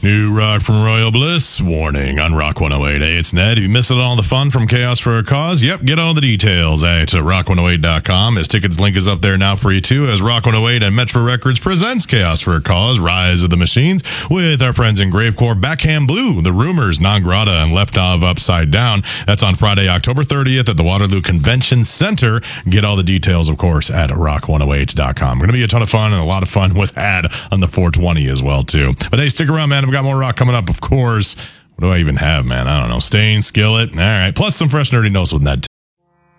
New rock from Royal Bliss. Warning on Rock 108. Hey, it's Ned. If you missed all the fun from Chaos for a Cause, get all the details at rock108.com. His tickets link is up there now for you too, as Rock 108 and Metro Records presents Chaos for a Cause, Rise of the Machines, with our friends in Gravecore, Backhand Blue, The Rumors, Non Grata, and Left of Upside Down. That's on Friday, October 30th at the Waterloo Convention Center. Get all the details, of course, at rock108.com. Going to be a ton of fun and a lot of fun with Ad on the 420 as well too. But hey, stick around, man. I've got more rock coming up, of course. What do I even have, man? I don't know. Stain, Skillet. All right. Plus some fresh nerdy notes with Ned.